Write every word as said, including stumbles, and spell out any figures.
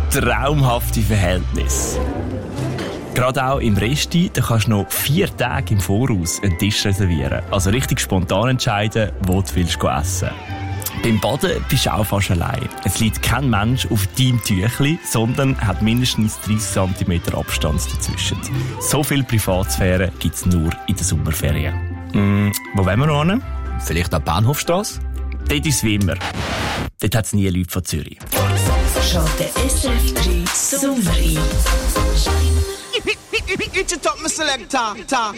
traumhafte Verhältnisse. Gerade auch im Resti, da kannst du noch vier Tage im Voraus einen Tisch reservieren. Also richtig spontan entscheiden, wo du willst essen. Beim Baden bist du auch fast allein. Es liegt kein Mensch auf deinem Tüchli, sondern hat mindestens dreißig Zentimeter Abstand dazwischen. So viel Privatsphäre gibt es nur in den Sommerferien. Mm, wo wollen wir noch hin? Vielleicht an die Bahnhofstrasse? Dort ist es wie immer. Dort hat es nie Leute von Zürich. Schalte S R F drei Sommer ein. It's a top, Mister Selector.